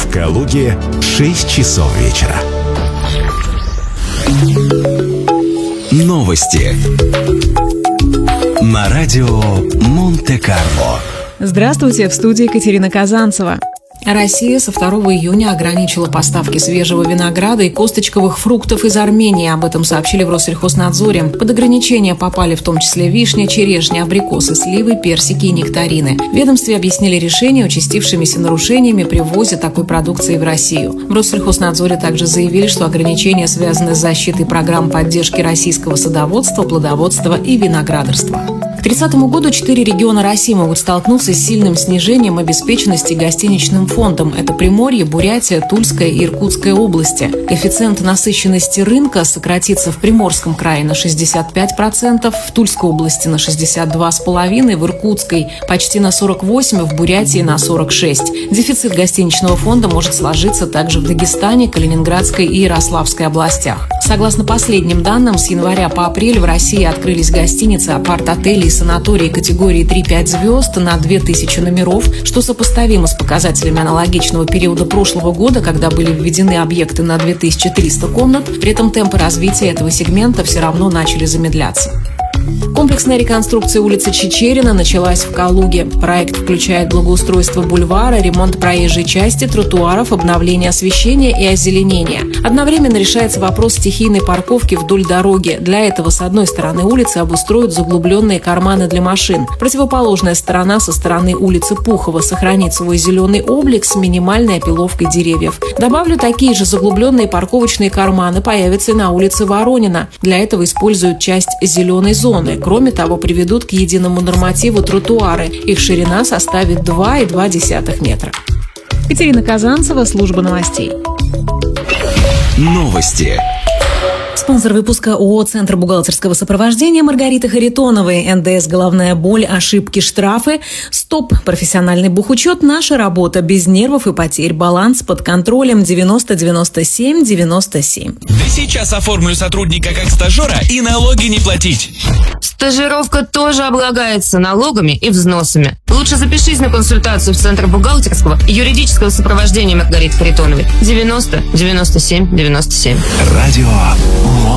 В Калуге 6 часов вечера. Новости на радио Монте-Карло. Здравствуйте, в студии Екатерина Казанцева. Россия со 2 июня ограничила поставки свежего винограда и косточковых фруктов из Армении. Об этом сообщили в Россельхознадзоре. Под ограничения попали в том числе вишня, черешня, абрикосы, сливы, персики и нектарины. В ведомстве объяснили решение участившимися нарушениями при ввозе такой продукции в Россию. В Россельхознадзоре также заявили, что ограничения связаны с защитой программ поддержки российского садоводства, плодоводства и виноградарства. К 2030 году 4 региона России могут столкнуться с сильным снижением обеспеченности гостиничным фондом. Это Приморье, Бурятия, Тульская и Иркутская области. Коэффициент насыщенности рынка сократится в Приморском крае на 65%, в Тульской области на 62,5%, в Иркутской почти на 48%, в Бурятии на 46%. Дефицит гостиничного фонда может сложиться также в Дагестане, Калининградской и Ярославской областях. Согласно последним данным, с января по апрель в России открылись гостиницы, апарт-отели и санатории категории 3-5 звезд на 2000 номеров, что сопоставимо с показателями аналогичного периода прошлого года, когда были введены объекты на 2300 комнат. При этом темпы развития этого сегмента все равно начали замедляться. Комплексная реконструкция улицы Чичерина началась в Калуге. Проект включает благоустройство бульвара, ремонт проезжей части, тротуаров, обновление освещения и озеленение. Одновременно решается вопрос стихийной парковки вдоль дороги. Для этого с одной стороны улицы обустроят заглубленные карманы для машин. Противоположная сторона со стороны улицы Пухова сохранит свой зеленый облик с минимальной опиловкой деревьев. Добавлю, такие же заглубленные парковочные карманы появятся и на улице Воронина. Для этого используют часть зеленой зоны. Кроме того, приведут к единому нормативу тротуары. Их ширина составит 2,2 метра. Екатерина Казанцева, служба новостей. Новости. Спонсор выпуска ООО «Центр бухгалтерского сопровождения» Маргарита Харитоновой. НДС «Головная боль», ошибки, штрафы. Стоп. Профессиональный бухучет. Наша работа. Без нервов и потерь. Баланс под контролем. 90 97 97. Да сейчас оформлю сотрудника как стажера и налоги не платить. Стажировка тоже облагается налогами и взносами. Лучше запишись на консультацию в Центр бухгалтерского и юридического сопровождения Маргариты Харитоновой. 90 97 97. Радио